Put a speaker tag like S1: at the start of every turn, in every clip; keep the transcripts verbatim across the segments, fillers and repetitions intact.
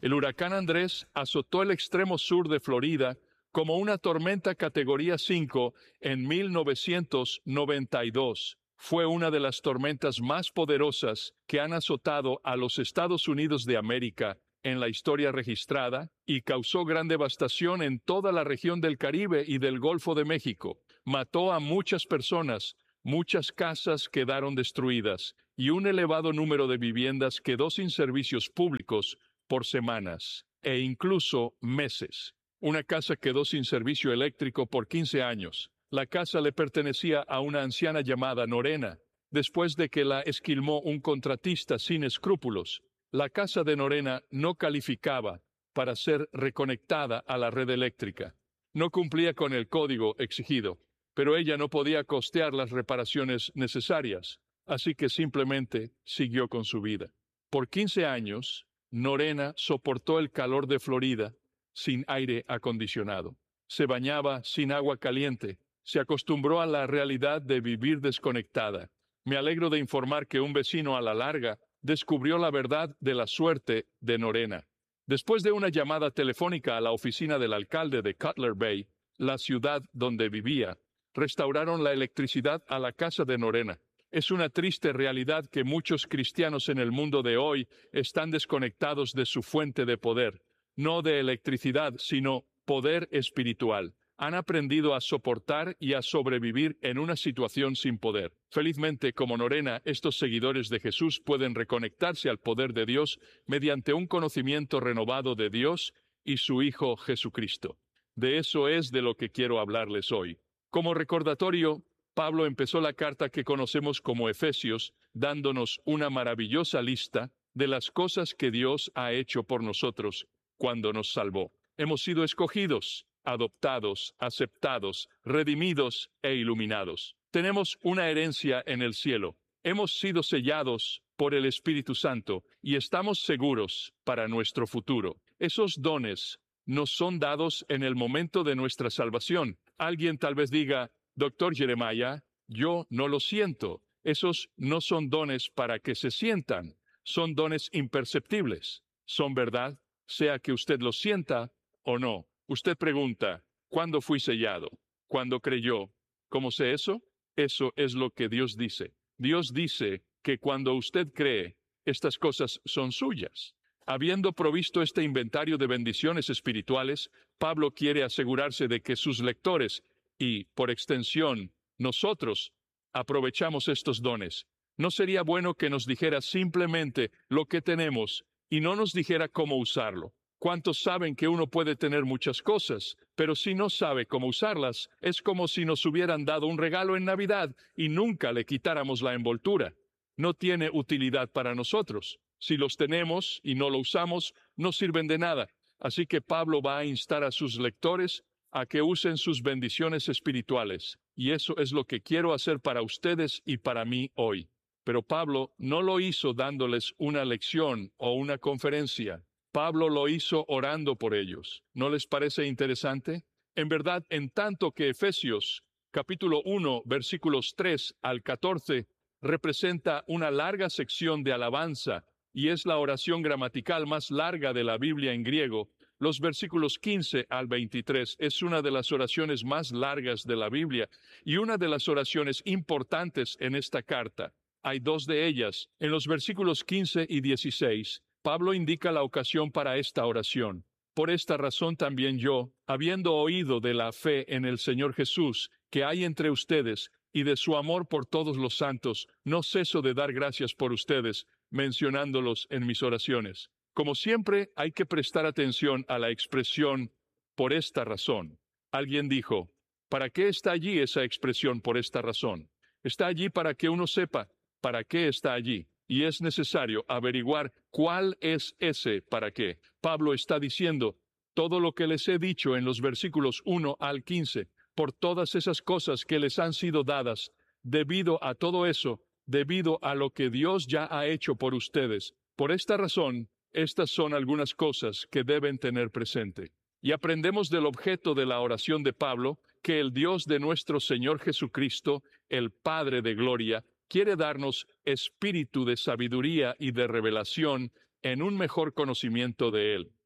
S1: El huracán Andrés azotó el extremo sur de Florida como una tormenta categoría cinco en mil novecientos noventa y dos. Fue una de las tormentas más poderosas que han azotado a los Estados Unidos de América en la historia registrada y causó gran devastación en toda la región del Caribe y del Golfo de México. Mató a muchas personas, muchas casas quedaron destruidas y un elevado número de viviendas quedó sin servicios públicos por semanas e incluso meses. Una casa quedó sin servicio eléctrico por quince años. La casa le pertenecía a una anciana llamada Norena. Después de que la esquilmó un contratista sin escrúpulos, la casa de Norena no calificaba para ser reconectada a la red eléctrica. No cumplía con el código exigido, pero ella no podía costear las reparaciones necesarias, así que simplemente siguió con su vida. Por quince años, Norena soportó el calor de Florida sin aire acondicionado. Se bañaba sin agua caliente. Se acostumbró a la realidad de vivir desconectada. Me alegro de informar que un vecino a la larga descubrió la verdad de la suerte de Norena. Después de una llamada telefónica a la oficina del alcalde de Cutler Bay, la ciudad donde vivía, restauraron la electricidad a la casa de Norena. Es una triste realidad que muchos cristianos en el mundo de hoy están desconectados de su fuente de poder, no de electricidad, sino poder espiritual. Han aprendido a soportar y a sobrevivir en una situación sin poder. Felizmente, como Norena, estos seguidores de Jesús pueden reconectarse al poder de Dios mediante un conocimiento renovado de Dios y su Hijo Jesucristo. De eso es de lo que quiero hablarles hoy. Como recordatorio, Pablo empezó la carta que conocemos como Efesios, dándonos una maravillosa lista de las cosas que Dios ha hecho por nosotros cuando nos salvó. Hemos sido escogidos, adoptados, aceptados, redimidos e iluminados. Tenemos una herencia en el cielo. Hemos sido sellados por el Espíritu Santo y estamos seguros para nuestro futuro. Esos dones nos son dados en el momento de nuestra salvación. Alguien tal vez diga, Doctor Jeremiah, yo no lo siento. Esos no son dones para que se sientan. Son dones imperceptibles. ¿Son verdad? Sea que usted los sienta o no. Usted pregunta, ¿cuándo fui sellado? ¿Cuándo creyó? ¿Cómo sé eso? Eso es lo que Dios dice. Dios dice que cuando usted cree, estas cosas son suyas. Habiendo provisto este inventario de bendiciones espirituales, Pablo quiere asegurarse de que sus lectores, y, por extensión, nosotros, aprovechamos estos dones. ¿No sería bueno que nos dijera simplemente lo que tenemos y no nos dijera cómo usarlo? ¿Cuántos saben que uno puede tener muchas cosas, pero si no sabe cómo usarlas, es como si nos hubieran dado un regalo en Navidad y nunca le quitáramos la envoltura? No tiene utilidad para nosotros. Si los tenemos y no lo usamos, no sirven de nada. Así que Pablo va a instar a sus lectores a que usen sus bendiciones espirituales. Y eso es lo que quiero hacer para ustedes y para mí hoy. Pero Pablo no lo hizo dándoles una lección o una conferencia. Pablo lo hizo orando por ellos. ¿No les parece interesante? En verdad, en tanto que Efesios, capítulo uno, versículos tres al catorce, representa una larga sección de alabanza y es la oración gramatical más larga de la Biblia en griego, los versículos quince al veintitrés es una de las oraciones más largas de la Biblia y una de las oraciones importantes en esta carta. Hay dos de ellas. En los versículos quince y dieciséis, Pablo indica la ocasión para esta oración. Por esta razón también yo, habiendo oído de la fe en el Señor Jesús que hay entre ustedes y de su amor por todos los santos, no ceso de dar gracias por ustedes, mencionándolos en mis oraciones. Como siempre, hay que prestar atención a la expresión por esta razón. Alguien dijo, ¿para qué está allí esa expresión por esta razón? Está allí para que uno sepa para qué está allí. Y es necesario averiguar cuál es ese para qué. Pablo está diciendo todo lo que les he dicho en los versículos uno al quince, por todas esas cosas que les han sido dadas, debido a todo eso, debido a lo que Dios ya ha hecho por ustedes. Por esta razón, estas son algunas cosas que deben tener presente. Y aprendemos del objeto de la oración de Pablo, que el Dios de nuestro Señor Jesucristo, el Padre de gloria, quiere darnos espíritu de sabiduría y de revelación en un mejor conocimiento de Él.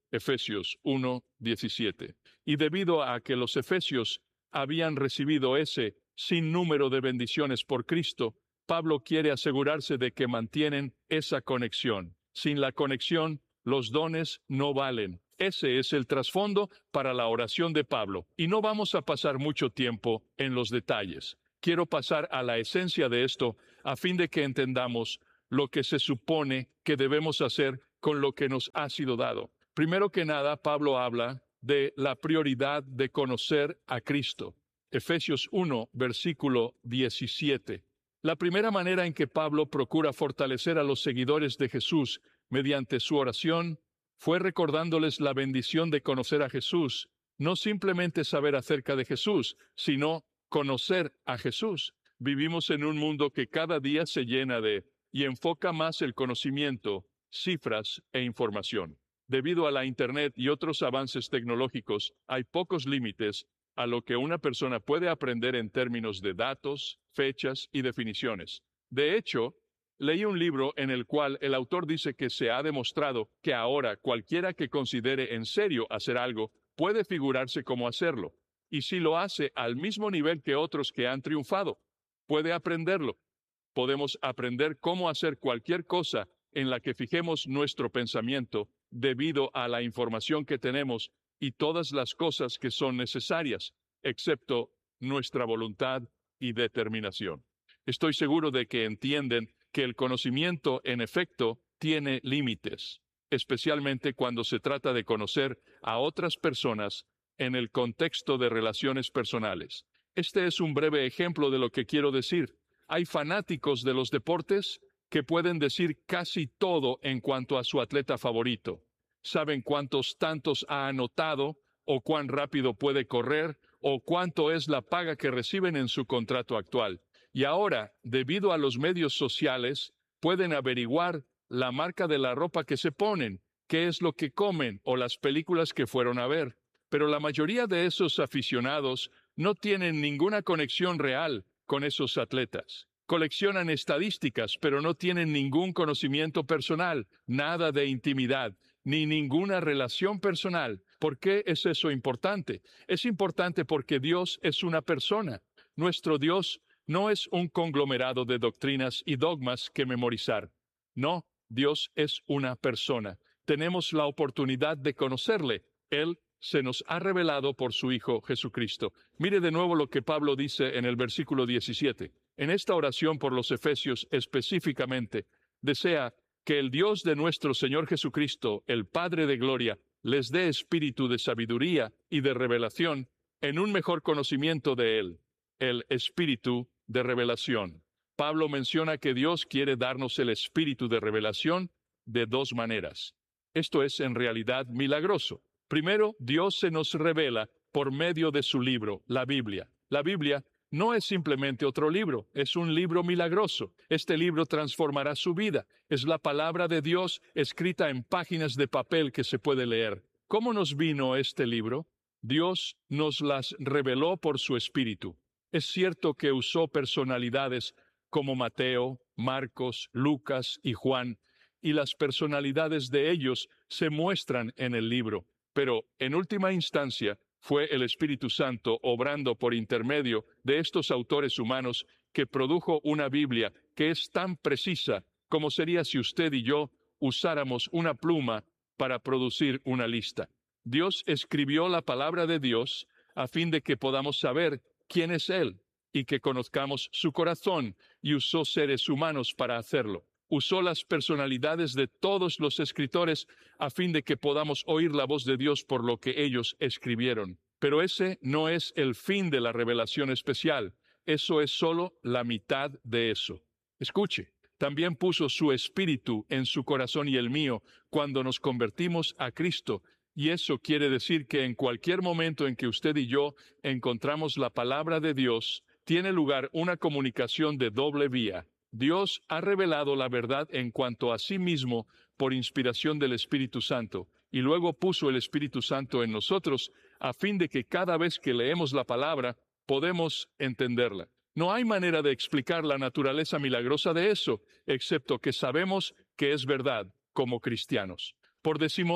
S1: Efesios uno diecisiete. Y debido a que los efesios habían recibido ese sinnúmero de bendiciones por Cristo, Pablo quiere asegurarse de que mantienen esa conexión. Sin la conexión, los dones no valen. Ese es el trasfondo para la oración de Pablo, y no vamos a pasar mucho tiempo en los detalles. Quiero pasar a la esencia de esto a fin de que entendamos lo que se supone que debemos hacer con lo que nos ha sido dado. Primero que nada, Pablo habla de la prioridad de conocer a Cristo. Efesios uno, versículo diecisiete. La primera manera en que Pablo procura fortalecer a los seguidores de Jesús mediante su oración fue recordándoles la bendición de conocer a Jesús, no simplemente saber acerca de Jesús, sino conocer a Jesús. Vivimos en un mundo que cada día se llena de y enfoca más el conocimiento, cifras e información. Debido a la Internet y otros avances tecnológicos, hay pocos límites a lo que una persona puede aprender en términos de datos, fechas y definiciones. De hecho, leí un libro en el cual el autor dice que se ha demostrado que ahora cualquiera que considere en serio hacer algo puede figurarse como hacerlo, y si lo hace al mismo nivel que otros que han triunfado, puede aprenderlo. Podemos aprender cómo hacer cualquier cosa en la que fijemos nuestro pensamiento debido a la información que tenemos y todas las cosas que son necesarias, excepto nuestra voluntad y determinación. Estoy seguro de que entienden que el conocimiento, en efecto, tiene límites, especialmente cuando se trata de conocer a otras personas en el contexto de relaciones personales. Este es un breve ejemplo de lo que quiero decir. Hay fanáticos de los deportes que pueden decir casi todo en cuanto a su atleta favorito. Saben cuántos tantos ha anotado, o cuán rápido puede correr, o cuánto es la paga que reciben en su contrato actual. Y ahora, debido a los medios sociales, pueden averiguar la marca de la ropa que se ponen, qué es lo que comen o las películas que fueron a ver. Pero la mayoría de esos aficionados no tienen ninguna conexión real con esos atletas. Coleccionan estadísticas, pero no tienen ningún conocimiento personal, nada de intimidad, ni ninguna relación personal. ¿Por qué es eso importante? Es importante porque Dios es una persona. Nuestro Dios no es un conglomerado de doctrinas y dogmas que memorizar. No, Dios es una persona. Tenemos la oportunidad de conocerle. Él se nos ha revelado por su Hijo Jesucristo. Mire de nuevo lo que Pablo dice en el versículo diecisiete. En esta oración por los Efesios específicamente, desea que el Dios de nuestro Señor Jesucristo, el Padre de gloria, les dé espíritu de sabiduría y de revelación en un mejor conocimiento de Él, el espíritu de revelación. Pablo menciona que Dios quiere darnos el espíritu de revelación de dos maneras. Esto es en realidad milagroso. Primero, Dios se nos revela por medio de su libro, la Biblia. La Biblia no es simplemente otro libro, es un libro milagroso. Este libro transformará su vida. Es la palabra de Dios escrita en páginas de papel que se puede leer. ¿Cómo nos vino este libro? Dios nos las reveló por su Espíritu. Es cierto que usó personalidades como Mateo, Marcos, Lucas y Juan, y las personalidades de ellos se muestran en el libro. Pero, en última instancia, fue el Espíritu Santo obrando por intermedio de estos autores humanos que produjo una Biblia que es tan precisa como sería si usted y yo usáramos una pluma para producir una lista. Dios escribió la palabra de Dios a fin de que podamos saber quién es Él y que conozcamos su corazón, y usó seres humanos para hacerlo. Usó las personalidades de todos los escritores a fin de que podamos oír la voz de Dios por lo que ellos escribieron. Pero ese no es el fin de la revelación especial. Eso es solo la mitad de eso. Escuche, también puso su espíritu en su corazón y el mío cuando nos convertimos a Cristo. Y eso quiere decir que en cualquier momento en que usted y yo encontramos la palabra de Dios, tiene lugar una comunicación de doble vía. Dios ha revelado la verdad en cuanto a sí mismo por inspiración del Espíritu Santo, y luego puso el Espíritu Santo en nosotros a fin de que cada vez que leemos la palabra podemos entenderla. No hay manera de explicar la naturaleza milagrosa de eso, excepto que sabemos que es verdad como cristianos. Por decimos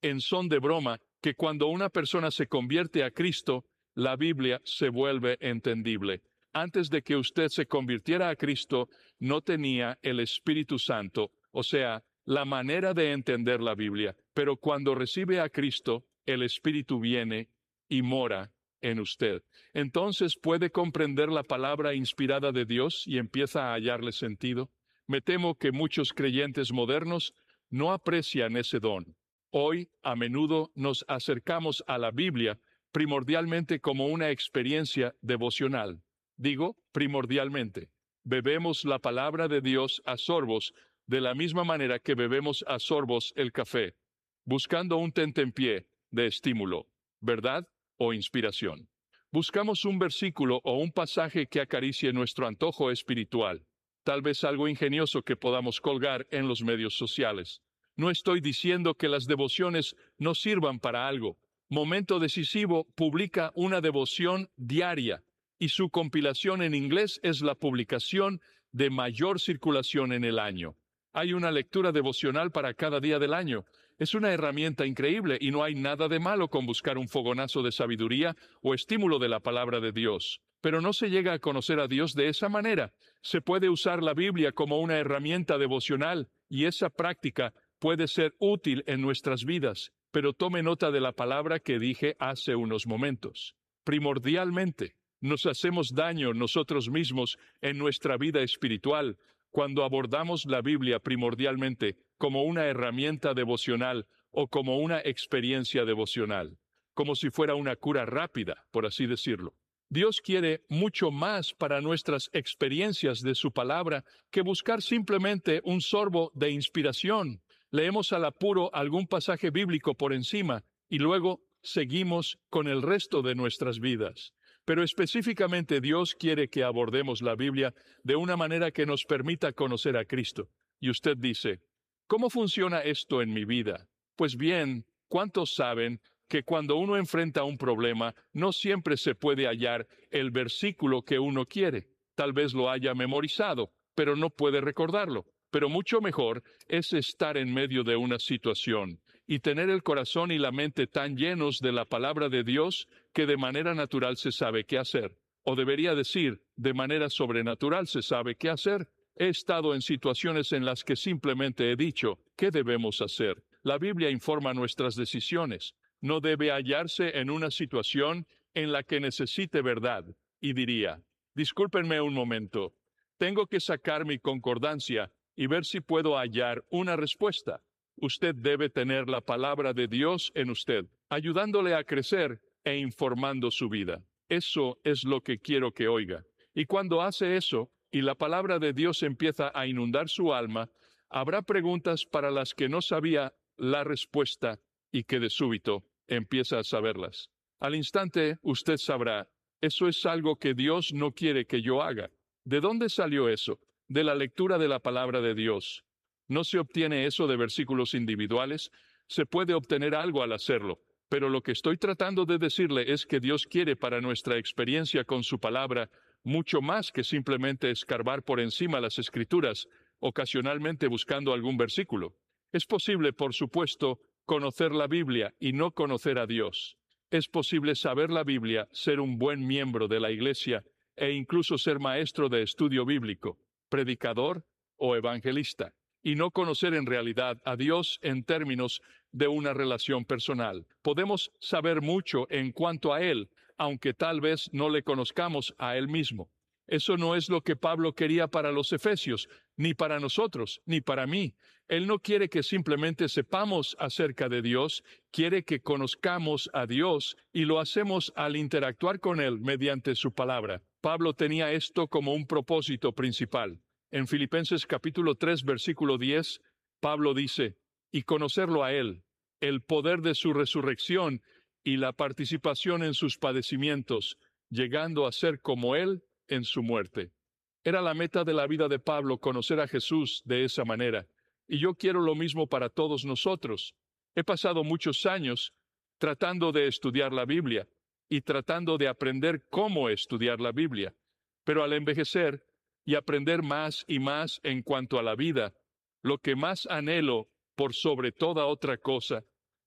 S1: en son de broma que cuando una persona se convierte a Cristo, la Biblia se vuelve entendible. Antes de que usted se convirtiera a Cristo, no tenía el Espíritu Santo, o sea, la manera de entender la Biblia. Pero cuando recibe a Cristo, el Espíritu viene y mora en usted. Entonces puede comprender la palabra inspirada de Dios y empieza a hallarle sentido. Me temo que muchos creyentes modernos no aprecian ese don. Hoy, a menudo, nos acercamos a la Biblia primordialmente como una experiencia devocional. Digo, primordialmente. Bebemos la palabra de Dios a sorbos, de la misma manera que bebemos a sorbos el café, buscando un tentempié de estímulo, verdad o inspiración. Buscamos un versículo o un pasaje que acaricie nuestro antojo espiritual, tal vez algo ingenioso que podamos colgar en los medios sociales. No estoy diciendo que las devociones no sirvan para algo. Momento Decisivo publica una devoción diaria y su compilación en inglés es la publicación de mayor circulación en el año. Hay una lectura devocional para cada día del año. Es una herramienta increíble y no hay nada de malo con buscar un fogonazo de sabiduría o estímulo de la palabra de Dios. Pero no se llega a conocer a Dios de esa manera. Se puede usar la Biblia como una herramienta devocional y esa práctica puede ser útil en nuestras vidas, pero tome nota de la palabra que dije hace unos momentos. Primordialmente, nos hacemos daño nosotros mismos en nuestra vida espiritual cuando abordamos la Biblia primordialmente como una herramienta devocional o como una experiencia devocional, como si fuera una cura rápida, por así decirlo. Dios quiere mucho más para nuestras experiencias de su palabra que buscar simplemente un sorbo de inspiración. Leemos al apuro algún pasaje bíblico por encima y luego seguimos con el resto de nuestras vidas. Pero específicamente Dios quiere que abordemos la Biblia de una manera que nos permita conocer a Cristo. Y usted dice, ¿cómo funciona esto en mi vida? Pues bien, ¿cuántos saben que cuando uno enfrenta un problema, no siempre se puede hallar el versículo que uno quiere? Tal vez lo haya memorizado, pero no puede recordarlo. Pero mucho mejor es estar en medio de una situación y tener el corazón y la mente tan llenos de la palabra de Dios que de manera natural se sabe qué hacer. O debería decir, de manera sobrenatural se sabe qué hacer. He estado en situaciones en las que simplemente he dicho, ¿qué debemos hacer? La Biblia informa nuestras decisiones. No debe hallarse en una situación en la que necesite verdad. Y diría, discúlpenme un momento, tengo que sacar mi concordancia y ver si puedo hallar una respuesta. Usted debe tener la palabra de Dios en usted, ayudándole a crecer e informando su vida. Eso es lo que quiero que oiga. Y cuando hace eso, y la palabra de Dios empieza a inundar su alma, habrá preguntas para las que no sabía la respuesta y que de súbito empieza a saberlas. Al instante, usted sabrá, eso es algo que Dios no quiere que yo haga. ¿De dónde salió eso? De la lectura de la palabra de Dios. No se obtiene eso de versículos individuales, se puede obtener algo al hacerlo, pero lo que estoy tratando de decirle es que Dios quiere para nuestra experiencia con su palabra mucho más que simplemente escarbar por encima las Escrituras, ocasionalmente buscando algún versículo. Es posible, por supuesto, conocer la Biblia y no conocer a Dios. Es posible saber la Biblia, ser un buen miembro de la Iglesia e incluso ser maestro de estudio bíblico, predicador o evangelista, y no conocer en realidad a Dios en términos de una relación personal. Podemos saber mucho en cuanto a Él, aunque tal vez no le conozcamos a Él mismo. Eso no es lo que Pablo quería para los efesios, ni para nosotros, ni para mí. Él no quiere que simplemente sepamos acerca de Dios, quiere que conozcamos a Dios y lo hacemos al interactuar con Él mediante su palabra. Pablo tenía esto como un propósito principal. En Filipenses capítulo tres, versículo diez, Pablo dice, y conocerlo a Él, el poder de su resurrección y la participación en sus padecimientos, llegando a ser como Él en su muerte. Era la meta de la vida de Pablo conocer a Jesús de esa manera, y yo quiero lo mismo para todos nosotros. He pasado muchos años tratando de estudiar la Biblia y tratando de aprender cómo estudiar la Biblia, pero al envejecer y aprender más y más en cuanto a la vida, lo que más anhelo por sobre toda otra cosa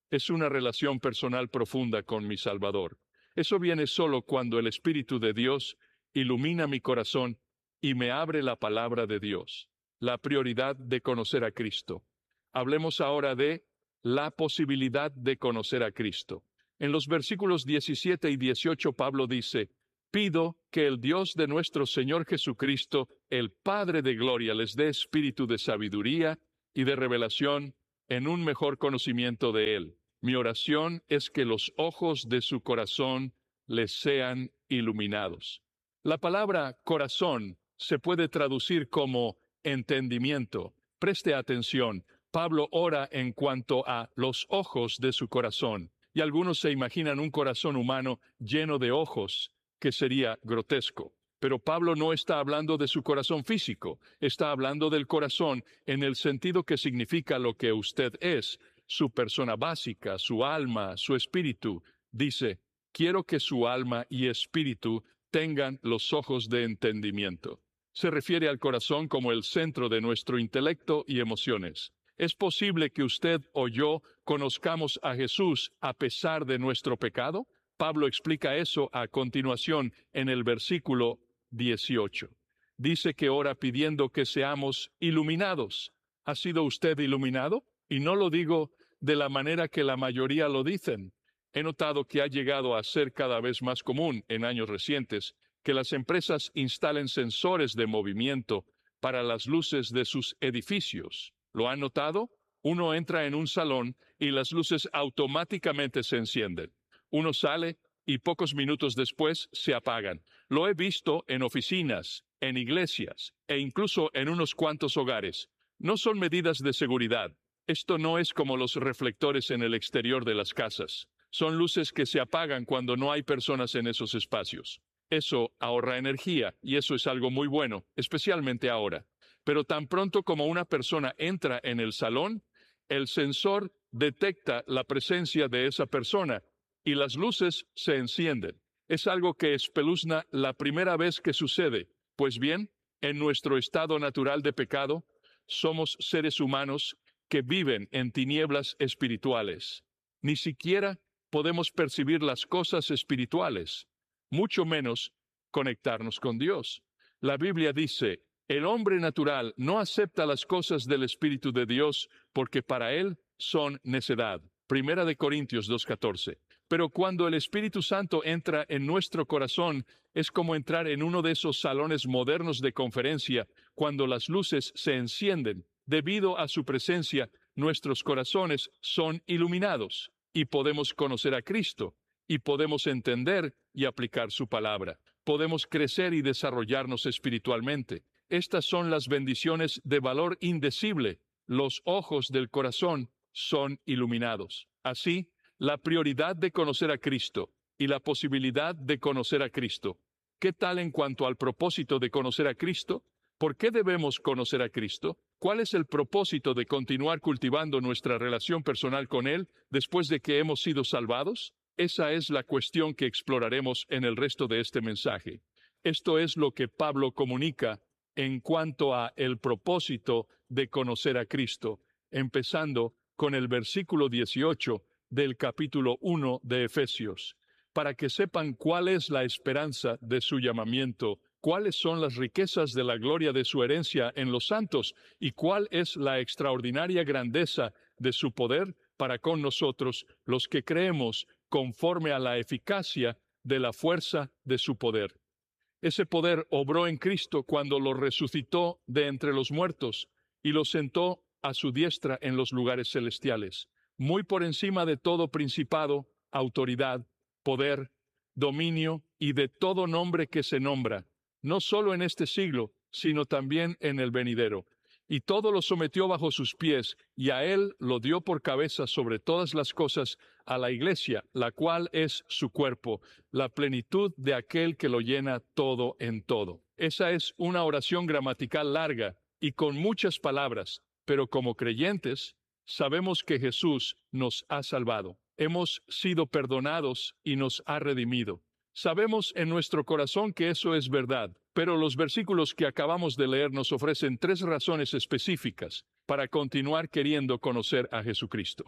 S1: Es una relación personal profunda con mi Salvador. Eso viene solo cuando el Espíritu de Dios ilumina mi corazón y me abre la palabra de Dios. La prioridad de conocer a Cristo. Hablemos ahora de la posibilidad de conocer a Cristo. En los versículos diecisiete y dieciocho, Pablo dice: pido que el Dios de nuestro Señor Jesucristo, el Padre de gloria, les dé espíritu de sabiduría y de revelación en un mejor conocimiento de Él. Mi oración es que los ojos de su corazón les sean iluminados. La palabra corazón se puede traducir como entendimiento. Preste atención. Pablo ora en cuanto a los ojos de su corazón, y algunos se imaginan un corazón humano lleno de ojos, que sería grotesco. Pero Pablo no está hablando de su corazón físico, está hablando del corazón en el sentido que significa lo que usted es, su persona básica, su alma, su espíritu. Dice: quiero que su alma y espíritu tengan los ojos de entendimiento. Se refiere al corazón como el centro de nuestro intelecto y emociones. ¿Es posible que usted o yo conozcamos a Jesús a pesar de nuestro pecado? Pablo explica eso a continuación en el versículo dieciocho. Dice que ora pidiendo que seamos iluminados. ¿Ha sido usted iluminado? Y no lo digo de la manera que la mayoría lo dicen. He notado que ha llegado a ser cada vez más común en años recientes que las empresas instalen sensores de movimiento para las luces de sus edificios. ¿Lo han notado? Uno entra en un salón y las luces automáticamente se encienden. Uno sale y pocos minutos después se apagan. Lo he visto en oficinas, en iglesias e incluso en unos cuantos hogares. No son medidas de seguridad. Esto no es como los reflectores en el exterior de las casas. Son luces que se apagan cuando no hay personas en esos espacios. Eso ahorra energía y eso es algo muy bueno, especialmente ahora. Pero tan pronto como una persona entra en el salón, el sensor detecta la presencia de esa persona y las luces se encienden. Es algo que espeluzna la primera vez que sucede. Pues bien, en nuestro estado natural de pecado, somos seres humanos que viven en tinieblas espirituales. Ni siquiera podemos percibir las cosas espirituales, mucho menos conectarnos con Dios. La Biblia dice: el hombre natural no acepta las cosas del Espíritu de Dios porque para él son necedad. Primera de Corintios dos catorce. Pero cuando el Espíritu Santo entra en nuestro corazón, es como entrar en uno de esos salones modernos de conferencia, cuando las luces se encienden. Debido a su presencia, nuestros corazones son iluminados y podemos conocer a Cristo, y podemos entender y aplicar su palabra. Podemos crecer y desarrollarnos espiritualmente. Estas son las bendiciones de valor indecible. Los ojos del corazón son iluminados. Así, la prioridad de conocer a Cristo y la posibilidad de conocer a Cristo. ¿Qué tal en cuanto al propósito de conocer a Cristo? ¿Por qué debemos conocer a Cristo? ¿Cuál es el propósito de continuar cultivando nuestra relación personal con Él después de que hemos sido salvados? Esa es la cuestión que exploraremos en el resto de este mensaje. Esto es lo que Pablo comunica en cuanto a el propósito de conocer a Cristo, empezando con el versículo dieciocho del capítulo uno de Efesios, para que sepan cuál es la esperanza de su llamamiento, cuáles son las riquezas de la gloria de su herencia en los santos y cuál es la extraordinaria grandeza de su poder para con nosotros, los que creemos conforme a la eficacia de la fuerza de su poder. Ese poder obró en Cristo cuando lo resucitó de entre los muertos y lo sentó a su diestra en los lugares celestiales, muy por encima de todo principado, autoridad, poder, dominio y de todo nombre que se nombra, no solo en este siglo, sino también en el venidero. Y todo lo sometió bajo sus pies, y a él lo dio por cabeza sobre todas las cosas a la iglesia, la cual es su cuerpo, la plenitud de aquel que lo llena todo en todo. Esa es una oración gramatical larga y con muchas palabras, pero como creyentes, sabemos que Jesús nos ha salvado. Hemos sido perdonados y nos ha redimido. Sabemos en nuestro corazón que eso es verdad, pero los versículos que acabamos de leer nos ofrecen tres razones específicas para continuar queriendo conocer a Jesucristo.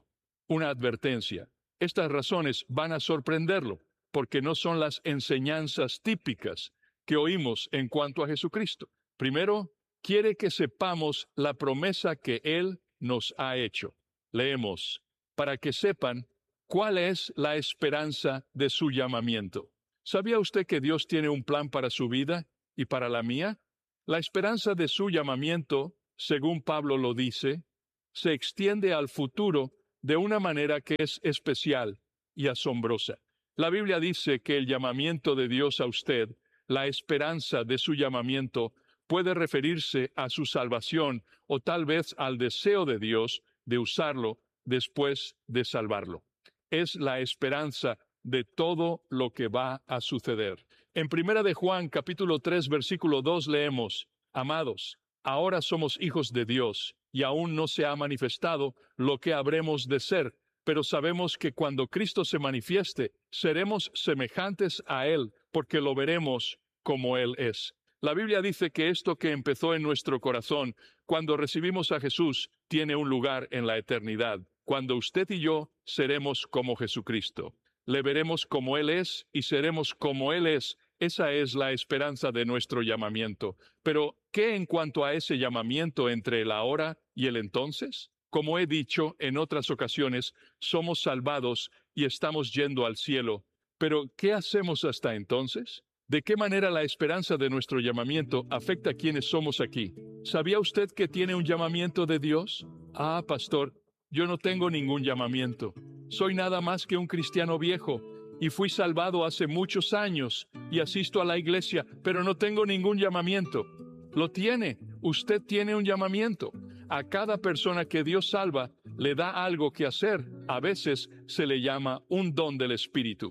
S1: una advertencia. Estas razones van a sorprenderlo, porque no son las enseñanzas típicas que oímos en cuanto a Jesucristo. Primero, quiere que sepamos la promesa que Él nos ha hecho. Leemos, para que sepan cuál es la esperanza de su llamamiento. ¿Sabía usted que Dios tiene un plan para su vida y para la mía? La esperanza de su llamamiento, según Pablo lo dice, se extiende al futuro de una manera que es especial y asombrosa. La Biblia dice que el llamamiento de Dios a usted, la esperanza de su llamamiento, puede referirse a su salvación o tal vez al deseo de Dios de usarlo después de salvarlo. Es la esperanza de todo lo que va a suceder. En Primera de Juan, capítulo tres, versículo dos, leemos, Amados, ahora somos hijos de Dios, y aún no se ha manifestado lo que habremos de ser, pero sabemos que cuando Cristo se manifieste, seremos semejantes a Él, porque lo veremos como Él es. La Biblia dice que esto que empezó en nuestro corazón, cuando recibimos a Jesús, tiene un lugar en la eternidad, cuando usted y yo seremos como Jesucristo. Le veremos como Él es y seremos como Él es. Esa es la esperanza de nuestro llamamiento. Pero, ¿qué en cuanto a ese llamamiento entre el ahora y el entonces? Como he dicho en otras ocasiones, somos salvados y estamos yendo al cielo. Pero, ¿qué hacemos hasta entonces? ¿De qué manera la esperanza de nuestro llamamiento afecta a quienes somos aquí? ¿Sabía usted que tiene un llamamiento de Dios? Ah, pastor, yo no tengo ningún llamamiento. Soy nada más que un cristiano viejo, y fui salvado hace muchos años, y asisto a la iglesia, pero no tengo ningún llamamiento. Lo tiene. Usted tiene un llamamiento. A cada persona que Dios salva, le da algo que hacer. A veces se le llama un don del Espíritu.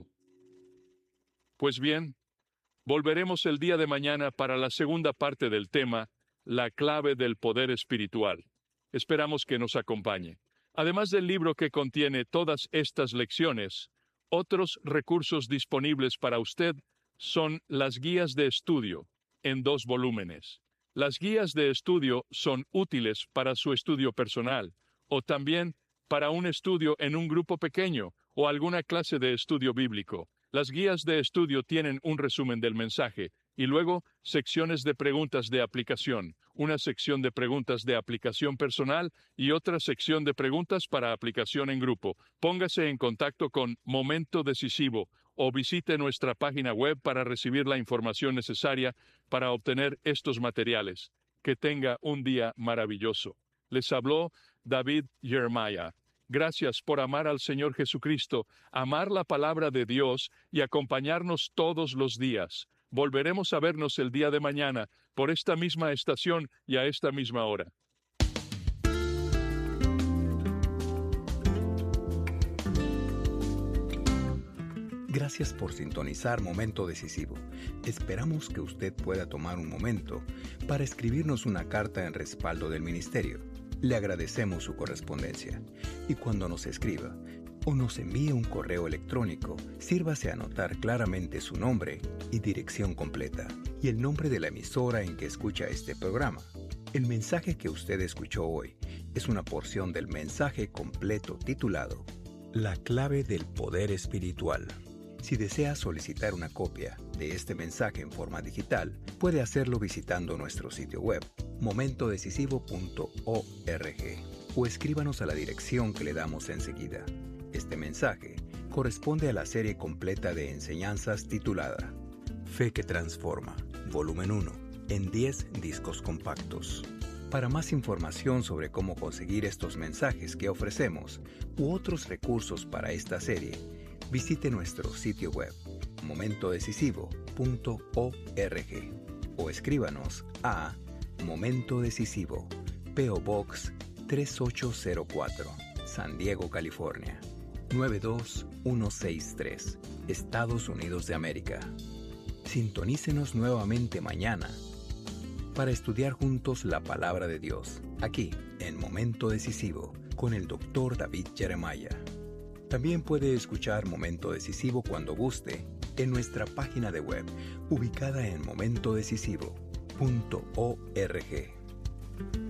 S1: Pues bien, volveremos el día de mañana para la segunda parte del tema, la clave del poder espiritual. Esperamos que nos acompañe. Además del libro que contiene todas estas lecciones, otros recursos disponibles para usted son las guías de estudio, en dos volúmenes. Las guías de estudio son útiles para su estudio personal, o también para un estudio en un grupo pequeño, o alguna clase de estudio bíblico. Las guías de estudio tienen un resumen del mensaje, y luego secciones de preguntas de aplicación, una sección de preguntas de aplicación personal y otra sección de preguntas para aplicación en grupo. Póngase en contacto con Momento Decisivo o visite nuestra página web para recibir la información necesaria para obtener estos materiales. Que tenga un día maravilloso. Les habló David Jeremiah. Gracias por amar al Señor Jesucristo, amar la palabra de Dios y acompañarnos todos los días. Volveremos a vernos el día de mañana por esta misma estación y a esta misma hora.
S2: Gracias por sintonizar Momento Decisivo. Esperamos que usted pueda tomar un momento para escribirnos una carta en respaldo del ministerio. Le agradecemos su correspondencia. Y cuando nos escriba o nos envíe un correo electrónico, sírvase a anotar claramente su nombre y dirección completa, y el nombre de la emisora en que escucha este programa. El mensaje que usted escuchó hoy es una porción del mensaje completo titulado La clave del poder espiritual. Si desea solicitar una copia de este mensaje en forma digital, puede hacerlo visitando nuestro sitio web, momento decisivo punto org, o escríbanos a la dirección que le damos enseguida. Este mensaje corresponde a la serie completa de enseñanzas titulada Fe que Transforma, volumen uno, en diez discos compactos. Para más información sobre cómo conseguir estos mensajes que ofrecemos u otros recursos para esta serie, visite nuestro sitio web, momento decisivo punto org, o escríbanos a Momento Decisivo, P O Box tres ocho cero cuatro, San Diego, California, nueve dos uno seis tres, Estados Unidos de América. Sintonícenos nuevamente mañana para estudiar juntos la palabra de Dios, aquí en Momento Decisivo, con el doctor David Jeremiah. También puede escuchar Momento Decisivo cuando guste en nuestra página de web, ubicada en momento decisivo punto org.